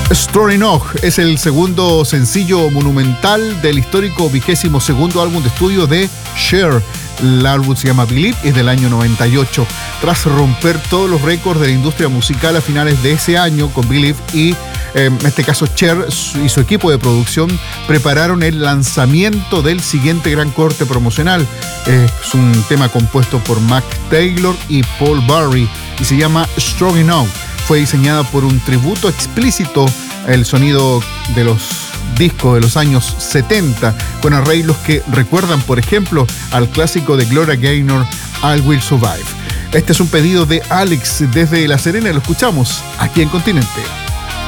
Strong Enough es el segundo sencillo monumental del histórico 22º álbum de estudio de Cher. El álbum se llama Believe, es del año 98. Tras romper todos los récords de la industria musical a finales de ese año con Believe y en este caso Cher y su equipo de producción prepararon el lanzamiento del siguiente gran corte promocional. Es un tema compuesto por Mac Taylor y Paul Barry y se llama Strong Enough. Fue diseñada por un tributo explícito al sonido de los discos de los años 70, con arreglos que recuerdan, por ejemplo, al clásico de Gloria Gaynor, I Will Survive. Este es un pedido de Alex desde La Serena, lo escuchamos aquí en Continente.